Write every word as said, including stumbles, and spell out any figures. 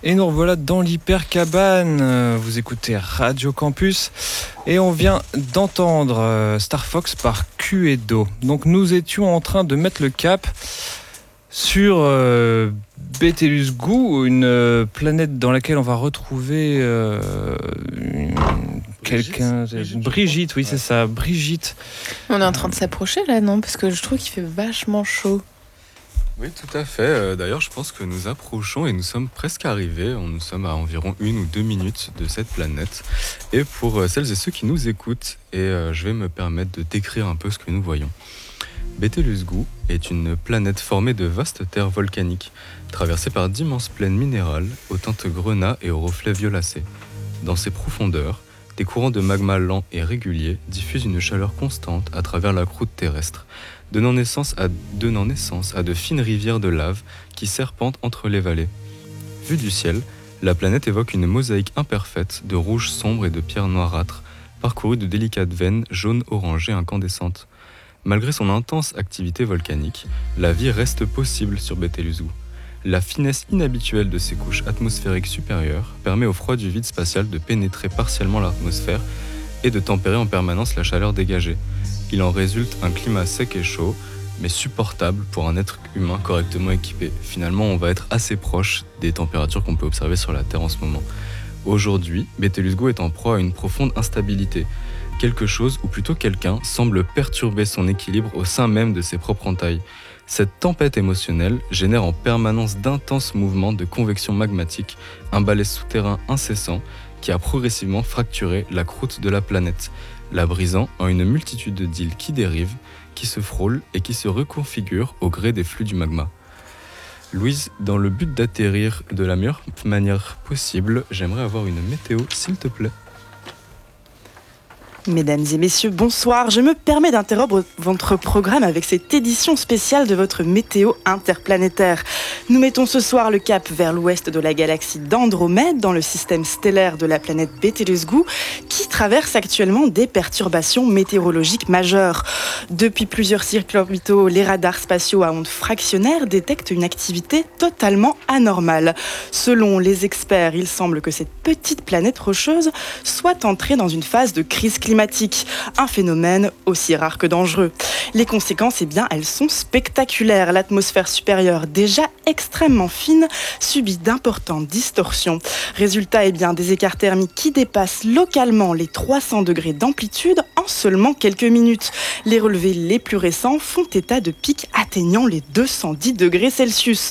Et nous revoilà dans l'Hypercabane. Vous écoutez Radio Campus et on vient d'entendre Star Fox par Cluedo. Donc nous étions en train de mettre le cap sur euh, Betelgeuse, une euh, planète dans laquelle on va retrouver euh, une, quelqu'un. Brigitte, Brigitte oui, ouais. C'est ça, Brigitte. On est en train de s'approcher là, non ? Parce que je trouve qu'il fait vachement chaud. Oui, tout à fait. D'ailleurs, je pense que nous approchons et nous sommes presque arrivés. Nous sommes à environ une ou deux minutes de cette planète. Et pour celles et ceux qui nous écoutent, et je vais me permettre de décrire un peu ce que nous voyons. Betelgeuse est une planète formée de vastes terres volcaniques, traversée par d'immenses plaines minérales aux teintes grenat et aux reflets violacés. Dans ses profondeurs, des courants de magma lents et réguliers diffusent une chaleur constante à travers la croûte terrestre, donnant naissance à, donnant naissance à de fines rivières de lave qui serpentent entre les vallées. Vue du ciel, la planète évoque une mosaïque imparfaite de rouge sombre et de pierres noirâtres, parcourue de délicates veines jaune-orangées incandescentes. Malgré son intense activité volcanique, la vie reste possible sur Betelgeuse. La finesse inhabituelle de ses couches atmosphériques supérieures permet au froid du vide spatial de pénétrer partiellement l'atmosphère et de tempérer en permanence la chaleur dégagée. Il en résulte un climat sec et chaud, mais supportable pour un être humain correctement équipé. Finalement, on va être assez proche des températures qu'on peut observer sur la Terre en ce moment. Aujourd'hui, Betelgeuse est en proie à une profonde instabilité. Quelque chose, ou plutôt quelqu'un, semble perturber son équilibre au sein même de ses propres entailles. Cette tempête émotionnelle génère en permanence d'intenses mouvements de convection magmatique, un balai souterrain incessant qui a progressivement fracturé la croûte de la planète, la brisant en une multitude de d'îles qui dérivent, qui se frôlent et qui se reconfigurent au gré des flux du magma. Louise, dans le but d'atterrir de la meilleure manière possible, j'aimerais avoir une météo, s'il te plaît. Mesdames et messieurs, bonsoir. Je me permets d'interrompre votre programme avec cette édition spéciale de votre météo interplanétaire. Nous mettons ce soir le cap vers l'ouest de la galaxie d'Andromède, dans le système stellaire de la planète Betelgeuse, qui traverse actuellement des perturbations météorologiques majeures. Depuis plusieurs cycles orbitaux, les radars spatiaux à ondes fractionnaires détectent une activité totalement anormale. Selon les experts, il semble que cette petite planète rocheuse soit entrée dans une phase de crise climatique. Climatique, un phénomène aussi rare que dangereux. Les conséquences, eh bien, elles sont spectaculaires. L'atmosphère supérieure, déjà extrêmement fine, subit d'importantes distorsions. Résultat, eh bien, des écarts thermiques qui dépassent localement les trois cents degrés d'amplitude en seulement quelques minutes. Les relevés les plus récents font état de pics atteignant les deux cent dix degrés Celsius.